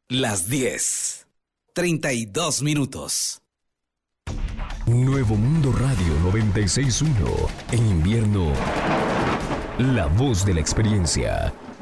Las 10:32. Nuevo Mundo Radio 96.1. En invierno, la voz de la experiencia.